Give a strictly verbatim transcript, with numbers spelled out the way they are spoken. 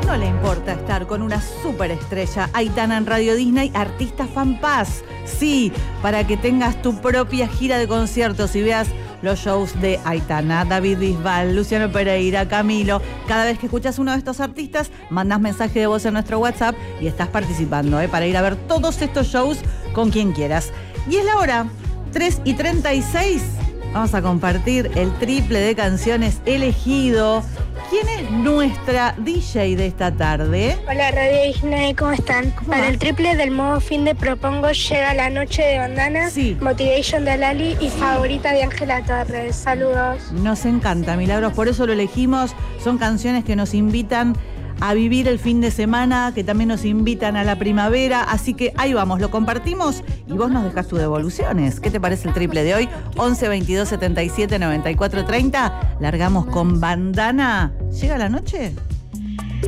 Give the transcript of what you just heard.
no le importa estar con una superestrella? Aitana en Radio Disney, artista FanPass. Sí, para que tengas tu propia gira de conciertos y veas los shows de Aitana, David Bisbal, Luciano Pereira, Camilo. Cada vez que escuchas uno de estos artistas, mandás mensaje de voz en nuestro WhatsApp y estás participando, ¿eh? Para ir a ver todos estos shows con quien quieras. Y es la hora, tres y treinta y seis. Vamos a compartir el triple de canciones elegido. ¿Quién es nuestra D J de esta tarde? Hola Radio Disney, ¿cómo están? ¿Cómo Para va? el triple del modo fin de propongo Llega la noche de Bandana, Sí. Motivation de Lali y Favorita de Ángela Torres. Saludos. Nos encanta, Milagros, por eso lo elegimos. Son canciones que nos invitan a vivir el fin de semana, que también nos invitan a la primavera, así que ahí vamos, lo compartimos y vos nos dejás tus devoluciones. ¿Qué te parece el triple de hoy? once, veintidós, setenta y siete, noventa y cuatro, treinta. Largamos con Bandana. ¿Llega la noche?